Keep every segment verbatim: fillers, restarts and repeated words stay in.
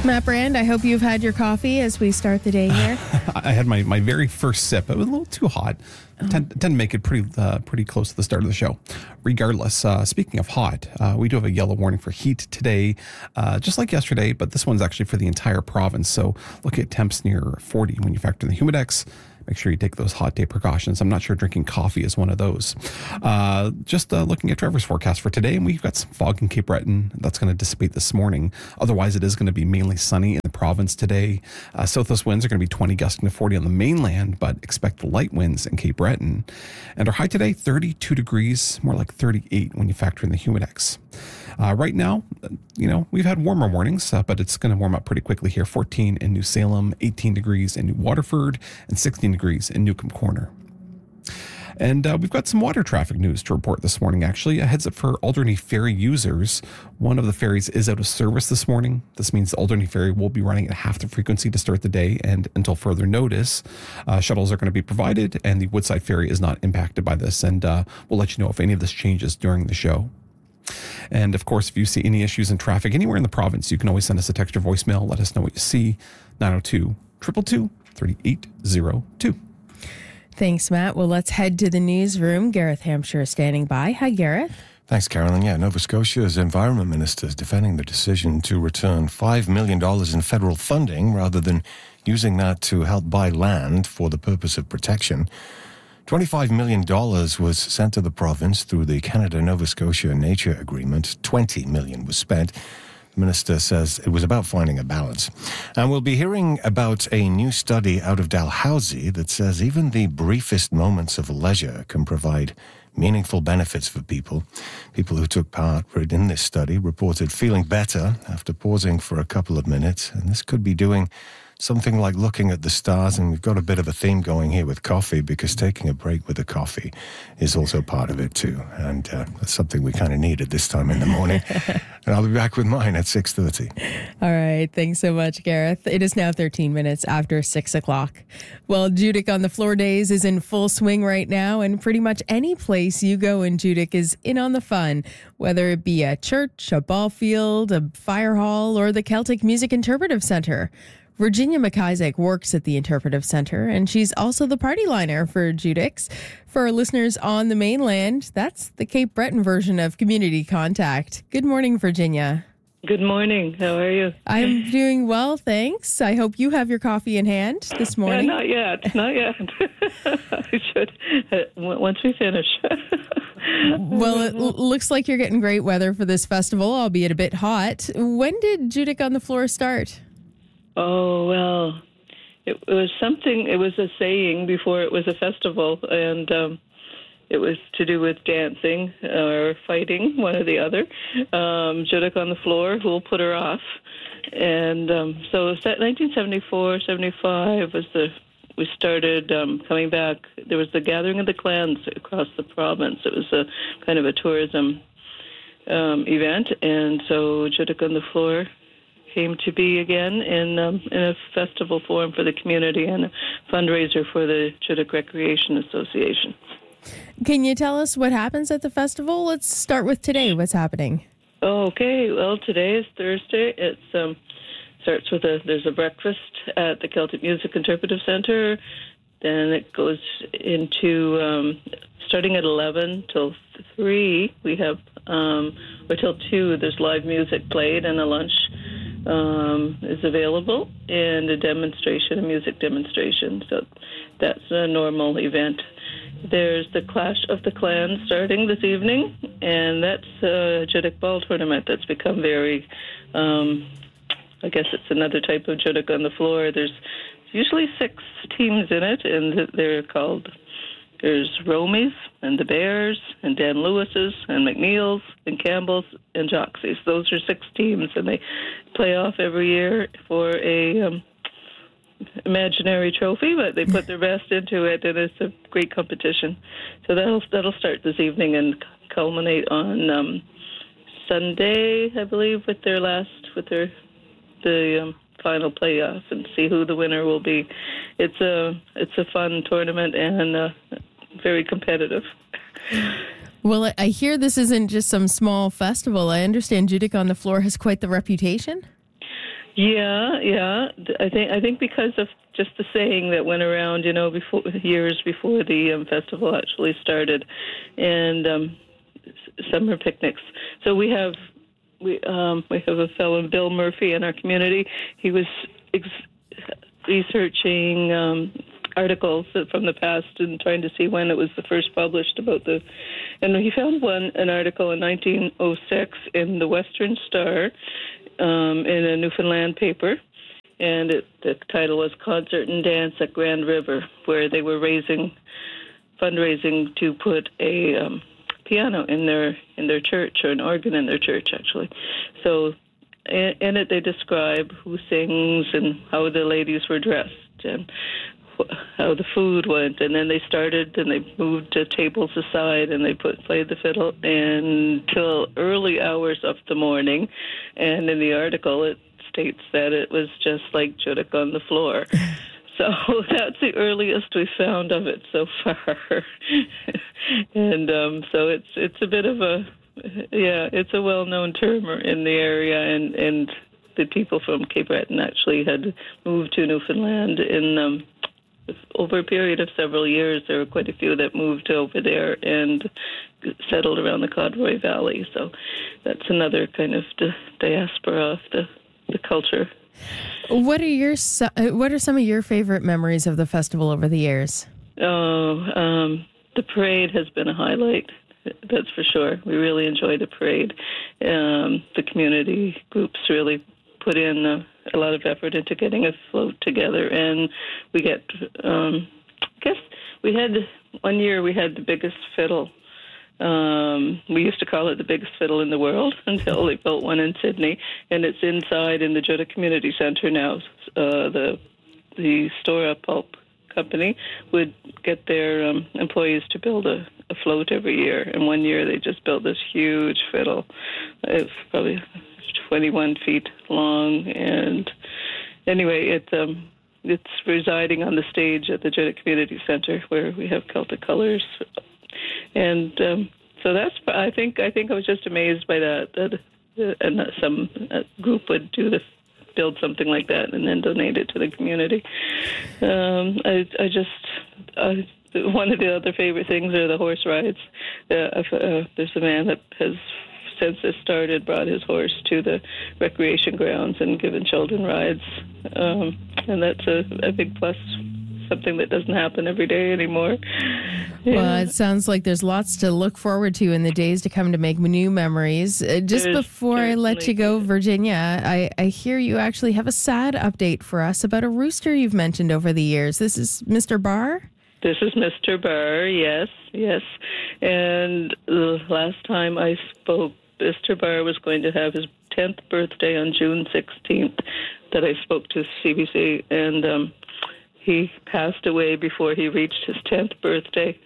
Matt Brand, I hope you've had your coffee as we start the day here. I had my, my very first sip. It was a little too hot. Oh. Tend, tend to make it pretty uh, pretty close to the start of the show. Regardless, uh, speaking of hot, uh, we do have a yellow warning for heat today, uh, just like yesterday, but this one's actually for the entire province. So look at temps near forty when you factor in the humidex. Make sure you take those hot day precautions. I'm not sure drinking coffee is one of those. Uh, just uh, looking at Trevor's forecast for today, and we've got some fog in Cape Breton. That's going to dissipate this morning. Otherwise, it is going to be mainly sunny in the province today. Uh, southwest winds are going to be twenty, gusting to forty on the mainland, but expect light winds in Cape Breton. And our high today, thirty-two degrees, more like thirty-eight when you factor in the humidex. Uh, right now, you know, we've had warmer mornings, uh, but it's going to warm up pretty quickly here. fourteen in New Salem, eighteen degrees in New Waterford, and sixteen degrees in Newcomb Corner. And uh, we've got some water traffic news to report this morning, actually. A heads up for Alderney Ferry users. One of the ferries is out of service this morning. This means the Alderney Ferry will be running at half the frequency to start the day and until further notice. Uh, shuttles are going to be provided, and the Woodside Ferry is not impacted by this. And uh, we'll let you know if any of this changes during the show. And of course, if you see any issues in traffic anywhere in the province, you can always send us a text or voicemail. Let us know what you see. nine oh two, two two two, three eight oh two. Thanks, Matt. Well, let's head to the newsroom. Gareth Hampshire is standing by. Hi, Gareth. Thanks, Carolyn. Yeah, Nova Scotia's Environment Minister is defending the decision to return five million dollars in federal funding rather than using that to help buy land for the purpose of protection. twenty-five million dollars was sent to the province through the Canada-Nova Scotia Nature Agreement. twenty million dollars was spent. The minister says it was about finding a balance. And we'll be hearing about a new study out of Dalhousie that says even the briefest moments of leisure can provide meaningful benefits for people. People who took part in this study reported feeling better after pausing for a couple of minutes. And this could be doing something like looking at the stars, and we've got a bit of a theme going here with coffee because taking a break with the coffee is also part of it too. And uh, that's something we kind of need at this time in the morning. And I'll be back with mine at six thirty. All right. Thanks so much, Gareth. It is now thirteen minutes after six o'clock. Well, Judic on the Floor Days is in full swing right now, and pretty much any place you go in Judic is in on the fun, whether it be a church, a ball field, a fire hall, or the Celtic Music Interpretive Centre. Virginia McIsaac works at the Interpretive Centre, and she's also the party liner for Judics. For our listeners on the mainland, that's the Cape Breton version of Community Contact. Good morning, Virginia. Good morning. How are you? I'm doing well, thanks. I hope you have your coffee in hand this morning. Yeah, not yet. Not yet. I should, uh, once we finish. Well, it l- looks like you're getting great weather for this festival, albeit a bit hot. When did Judic on the Floor start? Oh, well, it, it was something, it was a saying before it was a festival, and um, it was to do with dancing or fighting, one or the other. Um, Judic on the Floor, who'll put her off. And um, so nineteen seventy-four, seventy-five was the, we started um, coming back. There was the Gathering of the Clans across the province. It was a kind of a tourism um, event, and so Judic on the Floor came to be again in um, in a festival form for the community and a fundraiser for the Judic Recreation Association. Can you tell us what happens at the festival? Let's start with today. What's happening? Okay, well, today is Thursday. It um, starts with a, there's a breakfast at the Celtic Music Interpretive Centre. Then it goes into, um, starting at eleven till three, we have, um, or till two, there's live music played and a lunch Um, is available, and a demonstration, a music demonstration. So that's a normal event. There's the Clash of the Clans starting this evening, and that's a Judic ball tournament that's become very, um, I guess it's another type of Judic on the Floor. There's usually six teams in it, and they're called, there's Romies and the Bears and Dan Lewis's and McNeil's and Campbell's and Joxie's. Those are six teams, and they play off every year for a um, imaginary trophy, but they put their best into it, and it's a great competition. So that'll that'll start this evening and culminate on um, Sunday, I believe, with their last with their the um, final playoff, and see who the winner will be. It's a it's a fun tournament and uh, very competitive. Well, I hear this isn't just some small festival. I understand Judic on the Floor has quite the reputation. Yeah, yeah. I think I think because of just the saying that went around, you know, before years before the um, festival actually started, and um, summer picnics. So we have we um, we have a fellow, Bill Murphy, in our community. He was ex- researching um, articles from the past and trying to see when it was the first published about the, and he found one an article in nineteen oh six in the Western Star. Um, in a Newfoundland paper, and it, the title was Concert and Dance at Grand River, where they were raising, fundraising to put a um, piano in their in their church, or an organ in their church, actually. So in, in it they describe who sings and how the ladies were dressed and how the food went, and then they started and they moved the tables aside and they put played the fiddle until early hours of the morning. And in the article it states that it was just like Judic on the floor. So that's the earliest we found of it so far. And um, so it's it's a bit of a yeah, it's a well-known term in the area, and and the people from Cape Breton actually had moved to Newfoundland in um, over a period of several years. There were quite a few that moved over there and settled around the Codroy Valley. So that's another kind of di- diaspora of the, the culture. What are your so- What are some of your favorite memories of the festival over the years? Oh, um, the parade has been a highlight. That's for sure. We really enjoy the parade. Um, the community groups really put in a, a lot of effort into getting a float together, and we get, um, I guess we had, one year we had the biggest fiddle. Um, we used to call it the biggest fiddle in the world until they built one in Sydney, and it's inside in the Judic Community Centre now. Uh, the the Stora Pulp Company would get their um, employees to build a, a float every year, and one year they just built this huge fiddle. It's probably twenty-one feet long, and anyway, it, um, it's residing on the stage at the Judic Community Centre, where we have Celtic colours, and um, so that's. I think I think I was just amazed by that. That uh, and some uh, group would do this, build something like that, and then donate it to the community. Um, I, I just. I, one of the other favorite things are the horse rides. Uh, uh, there's a man that has, since this started, brought his horse to the recreation grounds and given children rides. Um, and that's a, a big plus, something that doesn't happen every day anymore. Yeah. Well, it sounds like there's lots to look forward to in the days to come to make new memories. Uh, just There's before I let you go, Virginia, I, I hear you actually have a sad update for us about a rooster you've mentioned over the years. This is Mister Barr? This is Mister Barr, yes, yes. And the last time I spoke, Mister Barr was going to have his tenth birthday on June sixteenth that I spoke to C B C, and um, he passed away before he reached his tenth birthday.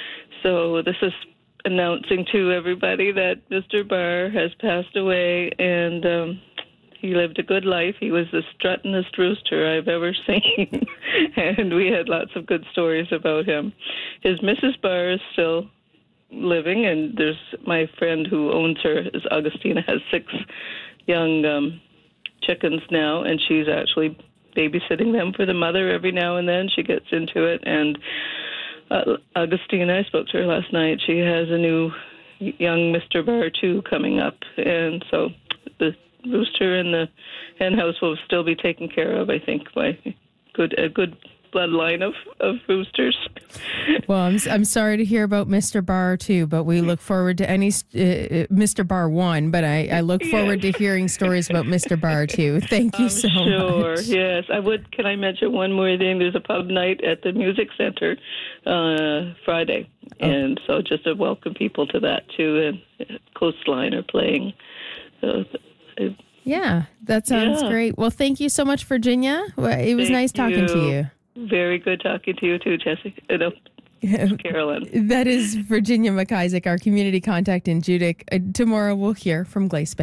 So this is announcing to everybody that Mister Barr has passed away, and um, he lived a good life. He was the struttingest rooster I've ever seen, and we had lots of good stories about him. His Missus Barr is still living, and there's my friend who owns her, is Augustina, has six young um, chickens now, and she's actually babysitting them for the mother every now and then. She gets into it, and uh, Augustina, I spoke to her last night, she has a new young Mister Barr too coming up, and so the rooster in the hen house will still be taken care of, I think, by good a good bloodline of, of roosters. Well, I'm I'm sorry to hear about Mister Barr too, but we look forward to any uh, Mister Barr one. But I, I look forward yes. to hearing stories about Mister Barr too. Thank you I'm so sure. much. Yes, I would. Can I mention one more thing? There's a pub night at the Music Center uh, Friday, oh. and so just to welcome people to that too. And Coastline are playing. So, it, yeah, that sounds yeah. great. Well, thank you so much, Virginia. It was thank nice talking you. to you. Very good talking to you too, Jessica. Uh, no, Carolyn. That is Virginia McIsaac, our community contact in Judic. Uh, tomorrow we'll hear from Glace Bay.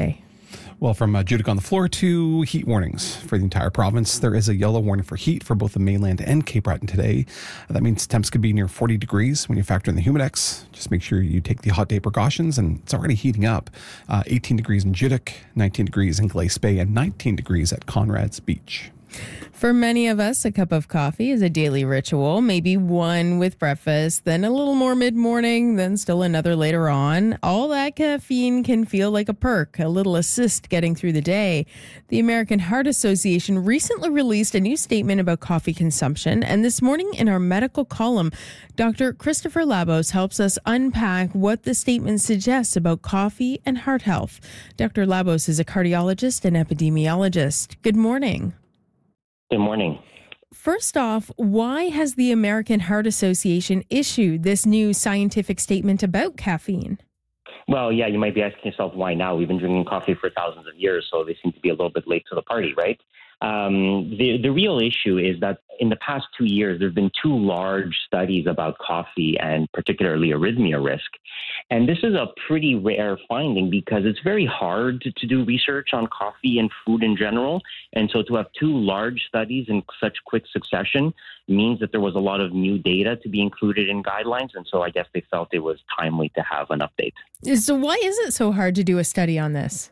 Well, from uh, Judic on the floor to heat warnings for the entire province. There is a yellow warning for heat for both the mainland and Cape Breton today. That means temps could be near forty degrees when you factor in the Humidex. Just make sure you take the hot day precautions, and it's already heating up. Uh, eighteen degrees in Judic, nineteen degrees in Glace Bay, and nineteen degrees at Conrad's Beach. For many of us, a cup of coffee is a daily ritual, maybe one with breakfast, then a little more mid-morning, then still another later on. All that caffeine can feel like a perk, a little assist getting through the day. The American Heart Association recently released a new statement about coffee consumption, and this morning in our medical column, Doctor Christopher Labos helps us unpack what the statement suggests about coffee and heart health. Doctor Labos is a cardiologist and epidemiologist. Good morning. Good morning. First off, why has the American Heart Association issued this new scientific statement about caffeine? Well, yeah, you might be asking yourself, why now? We've been drinking coffee for thousands of years, so they seem to be a little bit late to the party, right? Um, the, the real issue is that in the past two years, there have been two large studies about coffee and particularly arrhythmia risk. And this is a pretty rare finding because it's very hard to, to do research on coffee and food in general. And so to have two large studies in such quick succession means that there was a lot of new data to be included in guidelines. And so I guess they felt it was timely to have an update. So why is it so hard to do a study on this?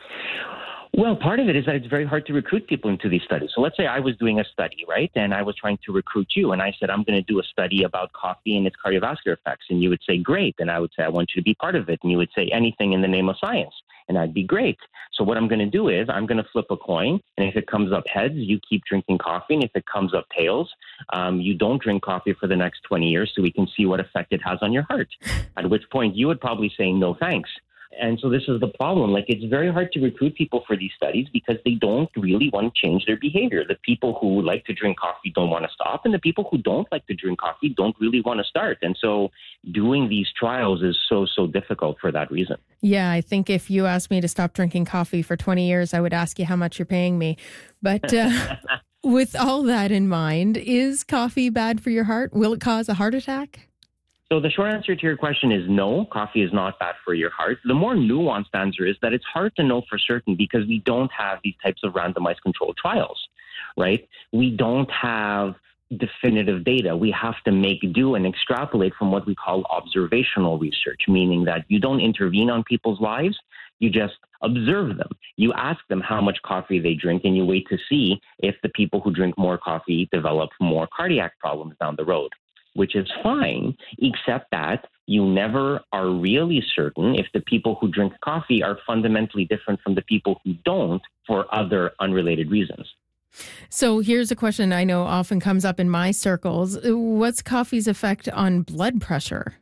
Well, part of it is that it's very hard to recruit people into these studies. So let's say I was doing a study, right? And I was trying to recruit you. And I said, I'm going to do a study about coffee and its cardiovascular effects. And you would say, great. And I would say, I want you to be part of it. And you would say, anything in the name of science. And I'd be great. So what I'm going to do is I'm going to flip a coin. And if it comes up heads, you keep drinking coffee. And if it comes up tails, um, you don't drink coffee for the next twenty years so we can see what effect it has on your heart. At which point you would probably say, no, thanks. And so this is the problem. Like, it's very hard to recruit people for these studies because they don't really want to change their behavior. The people who like to drink coffee don't want to stop, and the people who don't like to drink coffee don't really want to start. And so doing these trials is so, so difficult for that reason. Yeah, I think if you asked me to stop drinking coffee for twenty years, I would ask you how much you're paying me. But uh, with all that in mind, is coffee bad for your heart? Will it cause a heart attack? So the short answer to your question is no, coffee is not bad for your heart. The more nuanced answer is that it's hard to know for certain because we don't have these types of randomized controlled trials, right? We don't have definitive data. We have to make do and extrapolate from what we call observational research, meaning that you don't intervene on people's lives. You just observe them. You ask them how much coffee they drink, and you wait to see if the people who drink more coffee develop more cardiac problems down the road, which is fine, except that you never are really certain if the people who drink coffee are fundamentally different from the people who don't for other unrelated reasons. So here's a question I know often comes up in my circles. What's coffee's effect on blood pressure?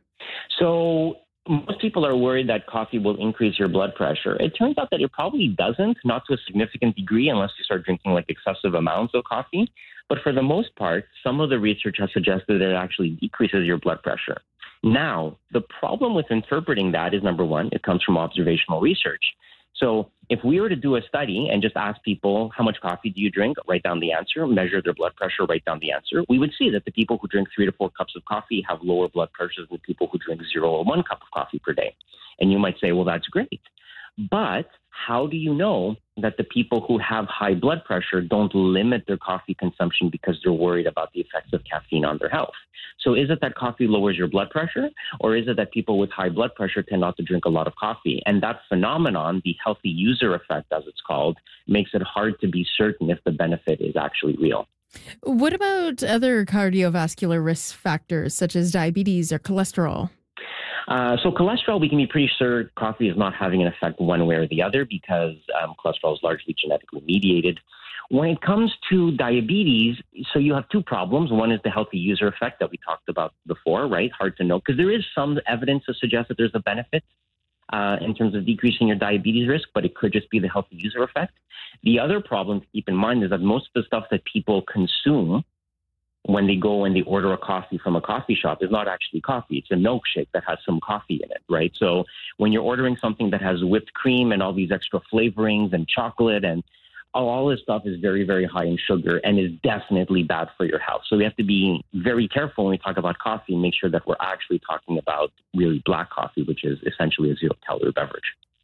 So most people are worried that coffee will increase your blood pressure. It turns out that it probably doesn't, not to a significant degree, unless you start drinking like excessive amounts of coffee. But for the most part, some of the research has suggested that it actually decreases your blood pressure. Now, the problem with interpreting that is, number one, it comes from observational research. So if we were to do a study and just ask people, how much coffee do you drink? Write down the answer, measure their blood pressure, write down the answer. We would see that the people who drink three to four cups of coffee have lower blood pressures than people who drink zero or one cup of coffee per day. And you might say, well, that's great. But how do you know that the people who have high blood pressure don't limit their coffee consumption because they're worried about the effects of caffeine on their health? So is it that coffee lowers your blood pressure, or is it that people with high blood pressure tend not to drink a lot of coffee? And that phenomenon, the healthy user effect, as it's called, makes it hard to be certain if the benefit is actually real. What about other cardiovascular risk factors such as diabetes or cholesterol? Uh, so cholesterol, we can be pretty sure coffee is not having an effect one way or the other because um, cholesterol is largely genetically mediated. When it comes to diabetes, so you have two problems. One is the healthy user effect that we talked about before, right? Hard to know because there is some evidence to suggest that there's a benefit uh, in terms of decreasing your diabetes risk, but it could just be the healthy user effect. The other problem to keep in mind is that most of the stuff that people consume when they go and they order a coffee from a coffee shop is not actually coffee. It's a milkshake that has some coffee in it, right? So when you're ordering something that has whipped cream and all these extra flavorings and chocolate and all this stuff is very, very high in sugar and is definitely bad for your health. So we have to be very careful when we talk about coffee and make sure that we're actually talking about really black coffee, which is essentially a zero-calorie beverage.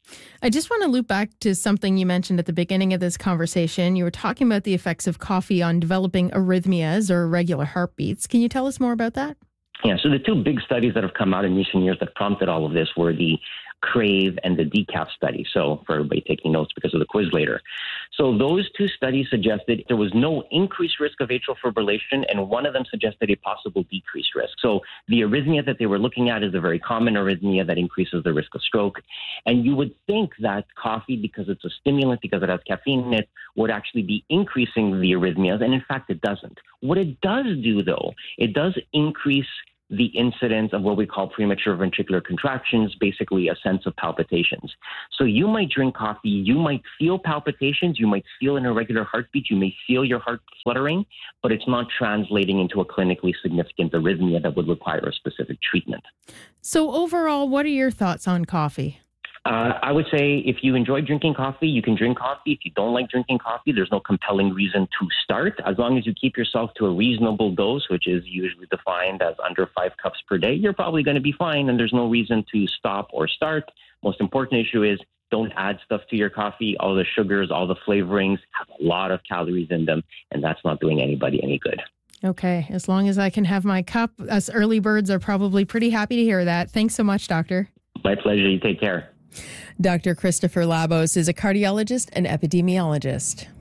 I just want to loop back to something you mentioned at the beginning of this conversation. You were talking about the effects of coffee on developing arrhythmias or irregular heartbeats. Can you tell us more about that? Yeah, so the two big studies that have come out in recent years that prompted all of this were the CRAVE and the DECAF study. So for everybody taking notes because of the quiz later. So those two studies suggested there was no increased risk of atrial fibrillation, and one of them suggested a possible decreased risk. So the arrhythmia that they were looking at is a very common arrhythmia that increases the risk of stroke. And you would think that coffee, because it's a stimulant, because it has caffeine in it, would actually be increasing the arrhythmias. And in fact, it doesn't. What it does do, though, it does increase the incidence of what we call premature ventricular contractions, basically a sense of palpitations. So you might drink coffee, you might feel palpitations, you might feel an irregular heartbeat, you may feel your heart fluttering, but it's not translating into a clinically significant arrhythmia that would require a specific treatment. So overall, what are your thoughts on coffee? Uh, I would say if you enjoy drinking coffee, you can drink coffee. If you don't like drinking coffee, there's no compelling reason to start. As long as you keep yourself to a reasonable dose, which is usually defined as under five cups per day, you're probably going to be fine, and there's no reason to stop or start. Most important issue is don't add stuff to your coffee. All the sugars, all the flavorings have a lot of calories in them, and that's not doing anybody any good. Okay, as long as I can have my cup, us early birds are probably pretty happy to hear that. Thanks so much, Doctor. My pleasure. You take care. Doctor Christopher Labos is a cardiologist and epidemiologist.